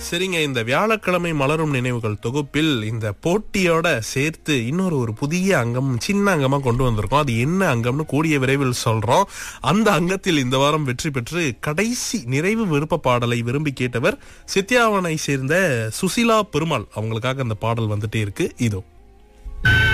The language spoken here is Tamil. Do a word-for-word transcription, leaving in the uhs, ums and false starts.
சரிங்க, இந்த வியாழக்கிழமை மலரும் நினைவுகள் தொகுப்பில் இந்த போட்டியோட சேர்த்து இன்னொரு ஒரு புதிய அங்கம், சின்ன அங்கமா கொண்டு வந்திருக்கோம். அது என்ன அங்கம்னு கூடிய விரைவில் சொல்றோம். அந்த அங்கத்தில் இந்த வாரம் வெற்றி பெற்று கடைசி நிறைவு விருப்ப பாடலை விரும்பி கேட்டவர் சித்தியாவனை சேர்ந்த சுசிலா பெருமாள். அவங்களுக்காக அந்த பாடல் வந்துட்டே இருக்கு. இதோ.